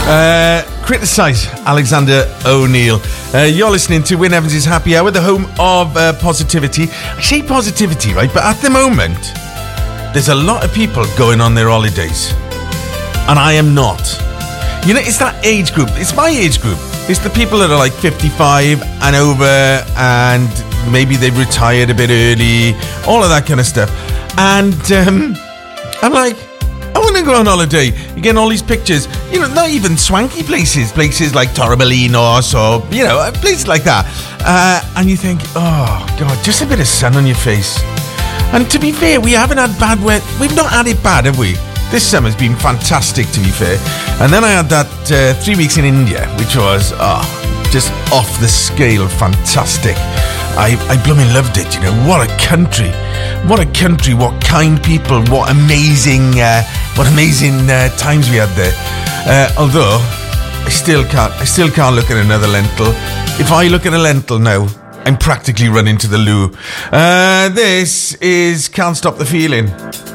Criticise Alexander O'Neill. You're listening to Wyn Evans' Happy Hour, the home of positivity. I say positivity, right? But at the moment, there's a lot of people going on their holidays. And I am not. You know, it's that age group. It's my age group. It's the people that are like 55 and over, and maybe they've retired a bit early, all of that kind of stuff. And I'm like, I want to go on holiday. You're getting all these pictures, you know, not even swanky places like Torremolinos or, you know, places like that. And you think, oh, God, just a bit of sun on your face. And to be fair, we haven't had bad weather. We've not had it bad, have we? This summer's been fantastic, to be fair. And then I had that 3 weeks in India, which was just off the scale fantastic. I blooming loved it, you know. What a country. What a country, what kind people, what amazing times we had there. Although I still can't look at another lentil. If I look at a lentil now, I'm practically running to the loo. This is Can't Stop the Feeling.